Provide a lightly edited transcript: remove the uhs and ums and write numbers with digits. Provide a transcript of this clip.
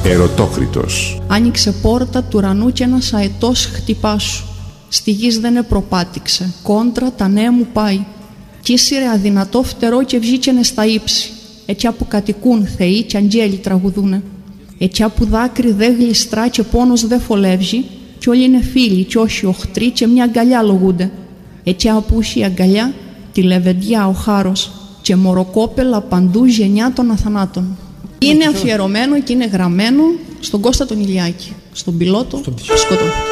Ερωτόκριτος. Άνοιξε πόρτα του ουρανού κι ένας αετός χτυπά σου. Στη γης δεν επροπάτηξε, κόντρα τα νέα μου πάει. Κι ήσυρε αδυνατό φτερό και βγήκαινε στα ύψη. Εκιά που κατοικούν θεοί κι αγγέλοι τραγουδούνε. Εκιά που δάκρυ δε γλιστρά και πόνος δε φολεύει, κι όλοι είναι φίλοι κι όχι οχτροί και μια αγκαλιά λογούνται. Εκιά που έχει η αγκαλιά, τη λεβεντιά ο χάρος και μωροκόπελα παντού γενιά των αθανάτων. Είναι αφιερωμένο και είναι γραμμένο στον Κώστα τον Ηλιάκη, στον πιλότο Σκοτώ.